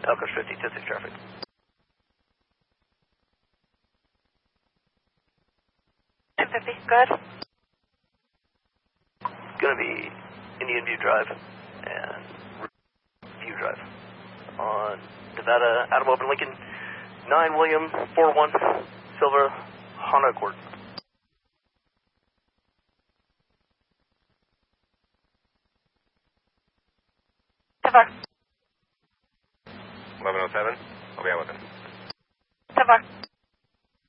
Elkos 50, 26 traffic. I'm 50, go ahead. Gonna be Indian View Drive and View Drive on Nevada, Adam Open Lincoln, 9 William 41 Silver Honda Accord. Tavak. 1107, I'll be out with him. Tavak.